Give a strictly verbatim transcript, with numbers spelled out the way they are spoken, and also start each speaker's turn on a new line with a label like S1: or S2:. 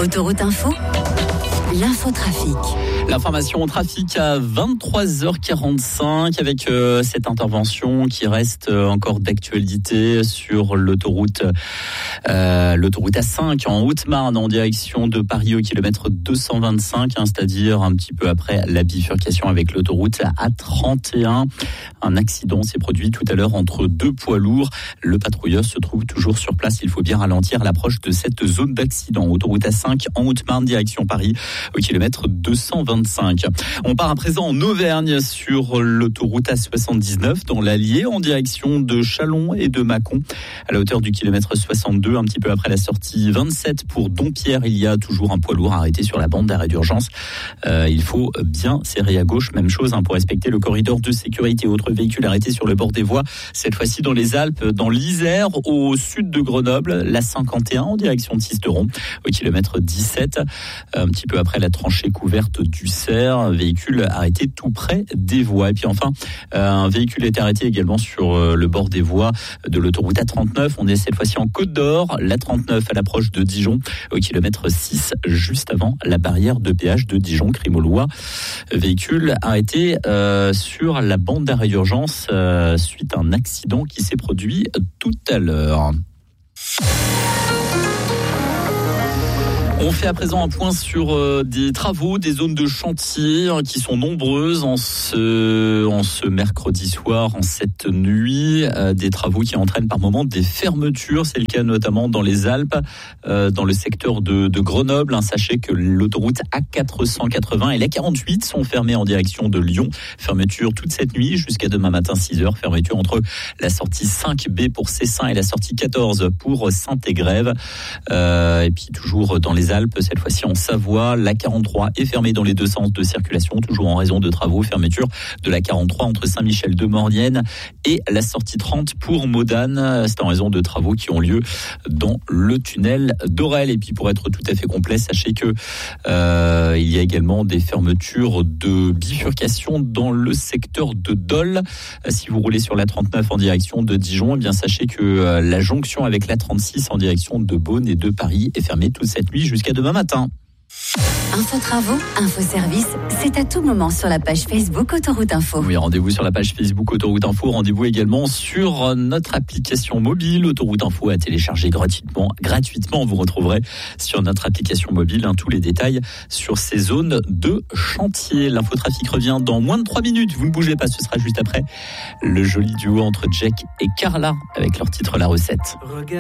S1: Autoroute Info, l'infotrafic.
S2: L'information au trafic à vingt-trois heures quarante-cinq avec euh, cette intervention qui reste euh, encore d'actualité sur l'autoroute euh, l'autoroute A cinq en Haute-Marne en direction de Paris au kilomètre deux cent vingt-cinq, hein, c'est-à-dire un petit peu après la bifurcation avec l'autoroute A trente et un. Un accident s'est produit tout à l'heure entre deux poids lourds. Le patrouilleur se trouve toujours sur place. Il faut bien ralentir à l'approche de cette zone d'accident. Autoroute A cinq en Haute-Marne direction Paris au kilomètre deux cent vingt-cinq. On part à présent en Auvergne sur l'autoroute A soixante-dix-neuf dans l'Allier en direction de Châlons et de Mâcon à la hauteur du kilomètre soixante-deux, un petit peu après la sortie vingt-sept pour Dompierre. Il y a toujours un poids lourd arrêté sur la bande d'arrêt d'urgence. Euh, il faut bien serrer à gauche, même chose hein, pour respecter le corridor de sécurité. Autre véhicule arrêté sur le bord des voies, cette fois-ci dans les Alpes, dans l'Isère, au sud de Grenoble, la cinquante et un en direction de Sisteron au kilomètre dix-sept, un petit peu après la tranchée couverte du Cerf, véhicule arrêté tout près des voies. Et puis enfin, un véhicule est arrêté également sur le bord des voies de l'autoroute A trente-neuf. On est cette fois-ci en Côte d'Or, l'A trente-neuf à l'approche de Dijon au kilomètre six, juste avant la barrière de péage de Dijon-Crimolois. Véhicule arrêté euh, sur la bande d'arrêt d'urgence euh, suite à un accident qui s'est produit tout à l'heure. On fait à présent un point sur euh, des travaux, des zones de chantier hein, qui sont nombreuses en ce, en ce mercredi soir, en cette nuit. Euh, des travaux qui entraînent par moments des fermetures. C'est le cas notamment dans les Alpes, euh, dans le secteur de, de Grenoble. Hein. Sachez que l'autoroute A quatre cent quatre-vingts et l'A quarante-huit sont fermées en direction de Lyon. Fermeture toute cette nuit jusqu'à demain matin six heures. Fermeture entre la sortie cinq B pour Cessin et la sortie quatorze pour Saint-Égrève. Euh, et puis toujours dans les Alpes, cette fois-ci en Savoie, l'A quarante-trois est fermée dans les deux sens de circulation, toujours en raison de travaux. Fermeture de l'A quarante-trois entre Saint-Michel-de-Maurienne et la sortie trente pour Modane. C'est en raison de travaux qui ont lieu dans le tunnel d'Aurel. Et puis pour être tout à fait complet, sachez que euh, il y a également des fermetures de bifurcation dans le secteur de Dole. Si vous roulez sur l'A trente-neuf en direction de Dijon, eh bien sachez que euh, la jonction avec l'A trente-six en direction de Beaune et de Paris est fermée toute cette nuit jusqu'à demain matin.
S1: Info travaux, info service, c'est à tout moment sur la page Facebook Autoroute Info.
S2: Oui, rendez-vous sur la page Facebook Autoroute Info. Rendez-vous également sur notre application mobile Autoroute Info à télécharger gratuitement. Gratuitement, vous retrouverez sur notre application mobile hein, tous les détails sur ces zones de chantier. L'infotrafic revient dans moins de trois minutes. Vous ne bougez pas, ce sera juste après le joli duo entre Jack et Carla avec leur titre La Recette. Regarde.